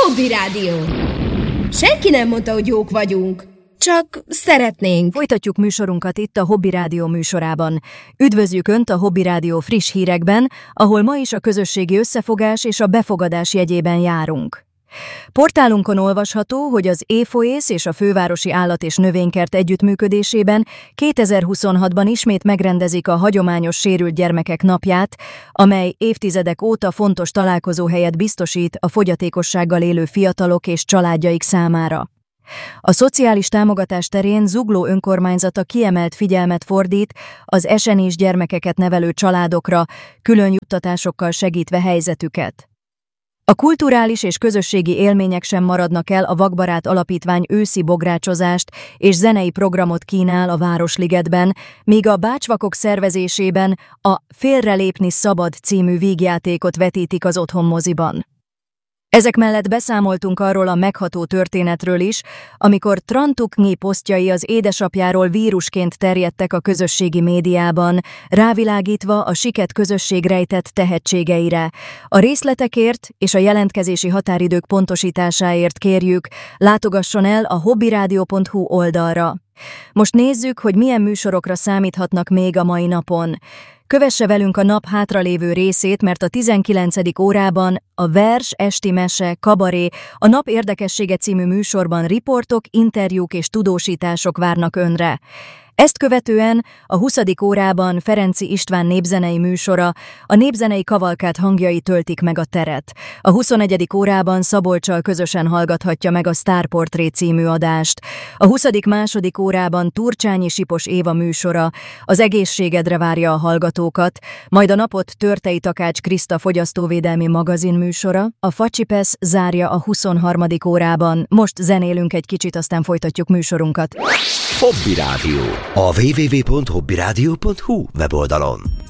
Hobby Rádió. Senki nem mondta, hogy jók vagyunk. Csak szeretnénk. Folytatjuk műsorunkat itt a Hobby Rádió műsorában. Üdvözljük Önt a Hobby Rádió friss hírekben, ahol ma is a közösségi összefogás és a befogadás jegyében járunk. Portálunkon olvasható, hogy az ÉFOÉSZ és a Fővárosi Állat- és Növénykert együttműködésében 2026-ban ismét megrendezik a hagyományos sérült gyermekek napját, amely évtizedek óta fontos találkozóhelyet biztosít a fogyatékossággal élő fiatalok és családjaik számára. A szociális támogatás terén Zugló önkormányzata kiemelt figyelmet fordít az esenés gyermekeket nevelő családokra, külön juttatásokkal segítve helyzetüket. A kulturális és közösségi élmények sem maradnak el, a Vakbarát Alapítvány őszi bográcsozást és zenei programot kínál a Városligetben, míg a Bácsvakok szervezésében a Félrelépni szabad című vígjátékot vetítik az Otthonmoziban. Ezek mellett beszámoltunk arról a megható történetről is, amikor Trantuknyi posztjai az édesapjáról vírusként terjedtek a közösségi médiában, rávilágítva a siket közösség rejtett tehetségeire. A részletekért és a jelentkezési határidők pontosításáért kérjük, látogasson el a hobbyradio.hu oldalra. Most nézzük, hogy milyen műsorokra számíthatnak még a mai napon. Kövesse velünk a nap hátralévő részét, mert a 19. órában a Vers, Esti Mese, Kabaré, a Nap érdekessége című műsorban riportok, interjúk és tudósítások várnak Önre. Ezt követően a 20. órában Ferenczy István népzenei műsora, a népzenei kavalkád hangjai töltik meg a teret. A 21. órában Szabolccsal közösen hallgathatja meg a Sztárportré című adást. A 20. második órában Turcsányi Sipos Éva műsora, az egészségedre várja a hallgatókat, majd a napot Törtei Takács Kriszta fogyasztóvédelmi magazin műsora, a Facsipesz zárja a 23. órában. Most zenélünk egy kicsit, aztán folytatjuk műsorunkat. Hobby Rádió. A www.hobbyradio.hu weboldalon.